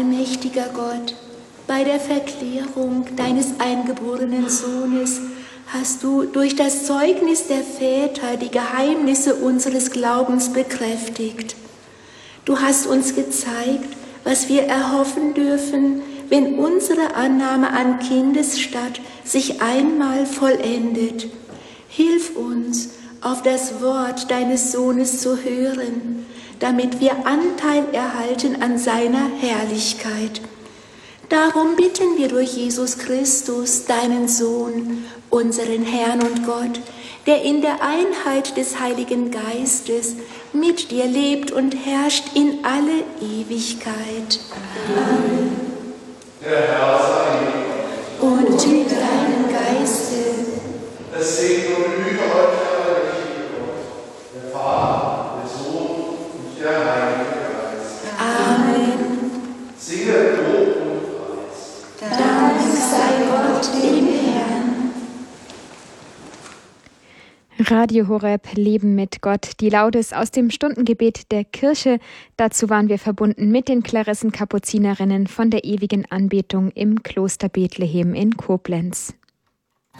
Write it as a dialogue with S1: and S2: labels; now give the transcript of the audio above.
S1: Mächtiger Gott, bei der Verklärung deines eingeborenen Sohnes hast du durch das Zeugnis der Väter die Geheimnisse unseres Glaubens bekräftigt. Du hast uns gezeigt, was wir erhoffen dürfen, wenn unsere Annahme an Kindesstatt sich einmal vollendet. Hilf uns, auf das Wort deines Sohnes zu hören, damit wir Anteil erhalten an seiner Herrlichkeit. Darum bitten wir durch Jesus Christus, deinen Sohn, unseren Herrn und Gott, der in der Einheit des Heiligen Geistes mit dir lebt und herrscht in alle Ewigkeit. Amen.
S2: Der Herr sei mit
S1: euch. Und mit deinem Geiste.
S2: Es segne und behüte euch der allmächtige Gott, der Vater, der Sohn und der Heilige Geist.
S1: Amen.
S2: Singe Lob und Preis.
S1: Dank sei Gott dem Herrn.
S3: Radio Horeb, Leben mit Gott, die Laudes aus dem Stundengebet der Kirche. Dazu waren wir verbunden mit den Klaressen-Kapuzinerinnen von der ewigen Anbetung im Kloster Bethlehem in Koblenz.